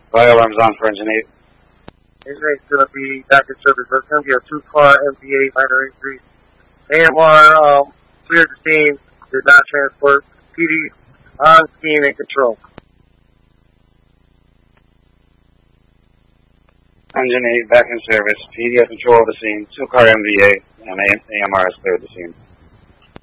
Fire alarms on for engine 8. Engine 8's going to be back in service. There's going to be a 2-car MV8 minor injury. AMR cleared the scene, did not transport. PD on scene and control. Engine 8 back in service. PD has control of the scene. 2-car MV8 and AMR has cleared the scene.